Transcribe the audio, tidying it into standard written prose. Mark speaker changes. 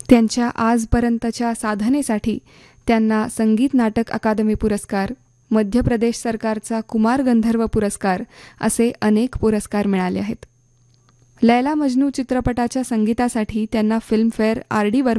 Speaker 1: त्यांच्या आजपर्यंतच्या साधनेसाठी त्यांना संगीत नाटक अकादमी पुरस्कार, मध्य प्रदेश सरकारचा कुमार गंधर्व पुरस्कार असे अनेक पुरस्कार मिळाले आहेत. लैला मजनू चित्रपटाच्या संगीतासाठी त्यांना फिल्मफेअर आर.डी.